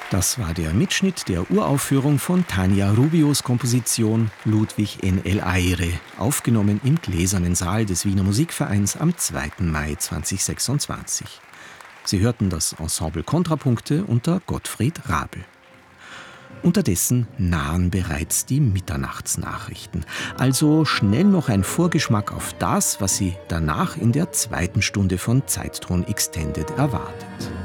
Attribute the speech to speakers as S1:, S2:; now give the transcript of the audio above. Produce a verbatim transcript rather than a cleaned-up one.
S1: Das war der Mitschnitt der Uraufführung von Tania Rubios Komposition Ludwig in El Aire, aufgenommen im Gläsernen Saal des Wiener Musikvereins am zweiten Mai zweitausendsechsundzwanzig. Sie hörten das Ensemble Kontrapunkte unter Gottfried Rabel. Unterdessen nahen bereits die Mitternachtsnachrichten. Also schnell noch ein Vorgeschmack auf das, was Sie danach in der zweiten Stunde von Zeitton Extended erwartet.